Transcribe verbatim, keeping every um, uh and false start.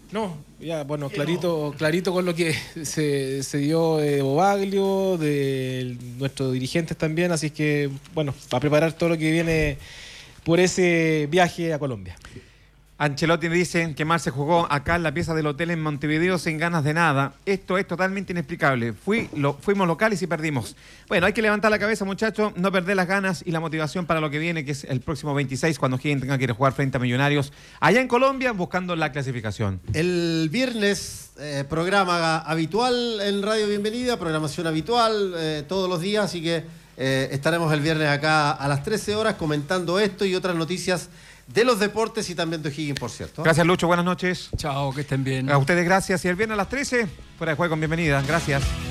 No, ya, bueno, clarito, clarito con lo que se, se dio de Bobaglio, de nuestros dirigentes también, así que, bueno, a preparar todo lo que viene por ese viaje a Colombia. Ancelotti dice que mal se jugó acá en la pieza del hotel en Montevideo sin ganas de nada. Esto es totalmente inexplicable. Fui, lo, fuimos locales y perdimos. Bueno, hay que levantar la cabeza, muchachos, no perder las ganas y la motivación para lo que viene, que es el próximo veintiséis, cuando Higgins tenga que ir a jugar frente a Millonarios, allá en Colombia, buscando la clasificación. El viernes, eh, programa habitual en Radio Bienvenida, programación habitual eh, todos los días, así que eh, estaremos el viernes acá a las trece horas comentando esto y otras noticias de los deportes y también de Higgins, por cierto. Gracias, Lucho, buenas noches. Chao, que estén bien. A ustedes gracias y el viernes a las trece, fuera de juego con bienvenida. Gracias.